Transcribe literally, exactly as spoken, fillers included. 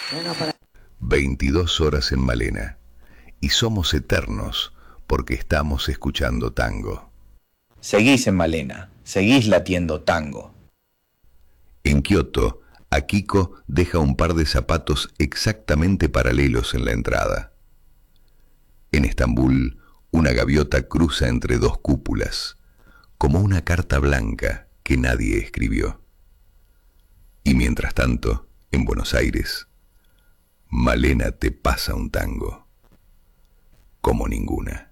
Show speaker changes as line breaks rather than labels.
veintidós horas en Malena. Y somos eternos porque estamos escuchando tango.
Seguís en Malena, seguís latiendo tango.
En Kioto, Akiko deja un par de zapatos exactamente paralelos en la entrada. En Estambul, una gaviota cruza entre dos cúpulas, como una carta blanca que nadie escribió. Y mientras tanto, en Buenos Aires, Malena te pasa un tango como ninguna.